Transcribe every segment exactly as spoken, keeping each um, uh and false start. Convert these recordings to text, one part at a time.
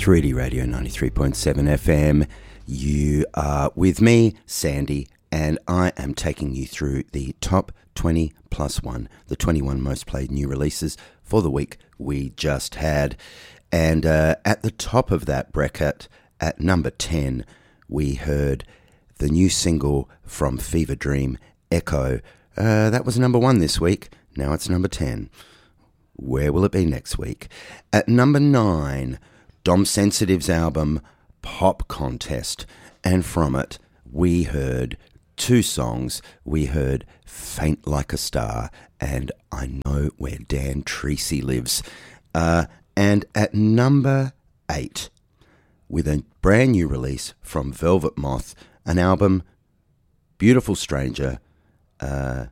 three D Radio ninety-three point seven F M. You are with me, Sandy, and I am taking you through the top twenty plus one, the twenty-one most played new releases for the week we just had. And uh, at the top of that bracket, at number ten, we heard the new single from Fever Dream, Echo. Uh, that was number one this week. Now it's number ten. Where will it be next week? At number nine, Dom Sensitive's album, Pop Contest. And from it, we heard two songs. We heard Faint Like a Star and I Know Where Dan Treacy Lives. Uh, and at number eight, with a brand new release from Velvet Moth, an album, Beautiful Stranger. Uh,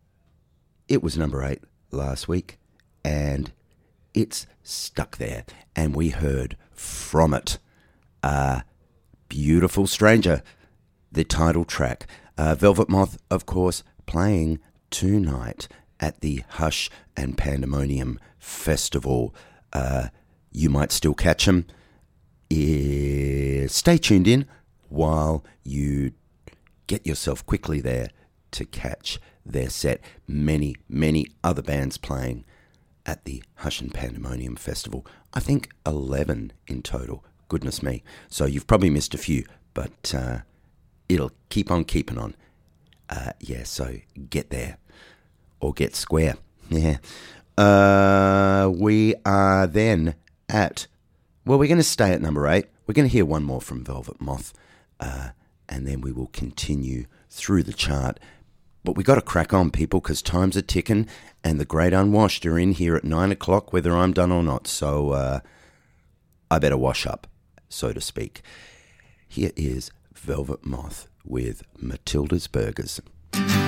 it was number eight last week, and it's stuck there. And we heard from it, uh, Beautiful Stranger, the title track. Uh, Velvet Moth, of course, playing tonight at the Hush and Pandemonium Festival. Uh, you might still catch them. Uh, stay tuned in while you get yourself quickly there to catch their set. Many, many other bands playing at the Hush and Pandemonium Festival. I think eleven in total. Goodness me. So you've probably missed a few, but uh, it'll keep on keeping on. Uh, yeah, so get there. Or get square. Yeah. Uh, we are then at... Well, we're going to stay at number eight. We're going to hear one more from Velvet Moth. Uh, and then we will continue through the chart. But we got to crack on, people, because times are ticking, and the Great Unwashed are in here at nine o'clock, whether I'm done or not. So uh, I better wash up, so to speak. Here is Velvet Moth with Matilda's Burgers.